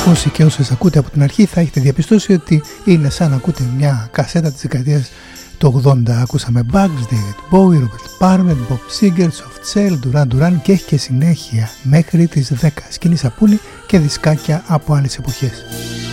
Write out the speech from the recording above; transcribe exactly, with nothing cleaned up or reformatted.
όσοι και όσες ακούτε από την αρχή θα έχετε διαπιστώσει ότι είναι σαν να ακούτε μια κασέτα της δεκαετίας του ογδόντα. Ακούσαμε Bugs, David Bowie, Robert Palmer, Bob Seger, Soft Cell, Duran Duran και έχει και συνέχεια μέχρι τις δέκα. Σκηνή σαπούνι και δισκάκια από άλλες εποχές.